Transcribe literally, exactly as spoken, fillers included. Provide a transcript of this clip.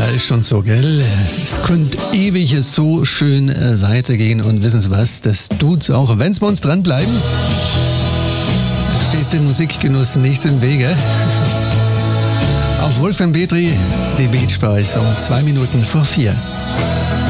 ist schon so, gell? Es könnte ewig so schön äh, weitergehen und wissen Sie was, das tut's auch, wenn wir uns dranbleiben. Steht dem Musikgenuss nichts im Wege. Auf Wolfgang Petri, die Beach Boys um zwei Minuten vor vier.